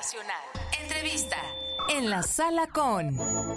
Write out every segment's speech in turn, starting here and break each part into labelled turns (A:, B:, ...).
A: Nacional. Entrevista en la sala con...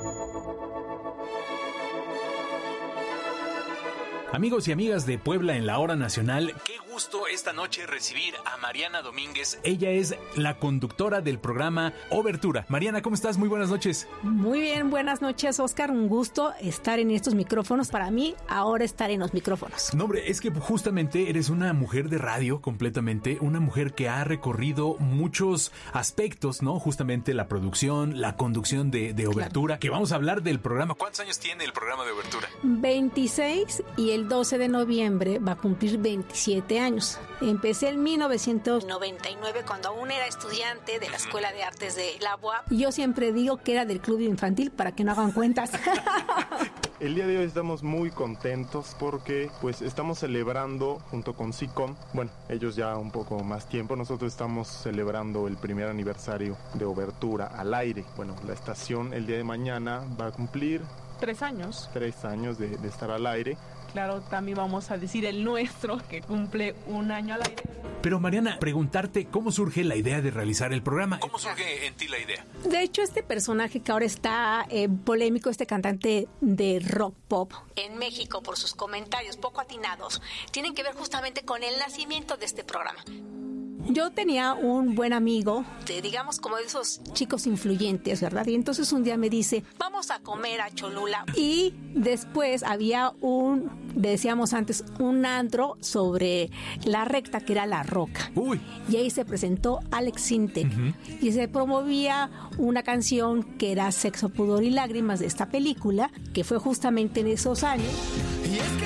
B: Amigos y amigas de Puebla en la Hora Nacional, qué gusto esta noche recibir a Mariana Domínguez. Ella es la conductora del programa Obertura. Mariana, ¿cómo estás? Muy buenas noches.
C: Muy bien, buenas noches, Oscar. Un gusto estar en estos micrófonos. Para mí, ahora estar en los micrófonos.
B: No, hombre, es que justamente eres una mujer de radio completamente, una mujer que ha recorrido muchos aspectos, ¿no? Justamente la producción, la conducción de Obertura, claro. Que vamos a hablar del programa. ¿Cuántos años tiene el programa de Obertura?
C: 26 y el 12 de noviembre va a cumplir 27 años. Empecé en 1999 cuando aún era estudiante de la Escuela de Artes de la UAP. Yo siempre digo que era del club infantil para que no hagan cuentas.
D: El día de hoy estamos muy contentos porque pues estamos celebrando junto con SICOM, bueno, ellos ya un poco más tiempo, nosotros estamos celebrando el primer aniversario de Obertura al aire. Bueno, la estación el día de mañana va a cumplir
E: 3 años.
D: 3 años de estar al aire.
E: Claro, también vamos a decir el nuestro, que cumple 1 año al aire.
B: Pero Mariana, preguntarte cómo surge la idea de realizar el programa. ¿Cómo surge en ti la idea?
C: De hecho, este personaje que ahora está polémico, este cantante de rock pop en México por sus comentarios poco atinados, tienen que ver justamente con el nacimiento de este programa. Yo tenía un buen amigo, digamos como de esos chicos influyentes, ¿verdad? Y entonces un día me dice, vamos a comer a Cholula. Y después había decíamos antes, un antro sobre la recta que era La Roca.
B: Uy.
C: Y ahí se presentó Alex Sintek. Y se promovía una canción que era Sexo, Pudor y Lágrimas de esta película, que fue justamente en esos años.